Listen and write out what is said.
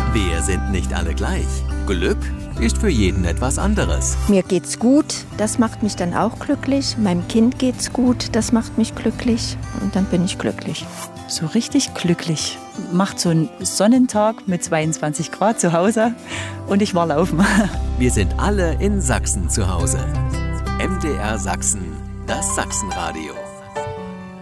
Wir sind nicht alle gleich. Glück ist für jeden etwas anderes. Mir geht's gut, das macht mich dann auch glücklich. Meinem Kind geht's gut, das macht mich glücklich. Und dann bin ich glücklich. So richtig glücklich macht so ein Sonnentag mit 22 Grad zu Hause und ich war laufen. Wir sind alle in Sachsen zu Hause. MDR Sachsen, das Sachsenradio.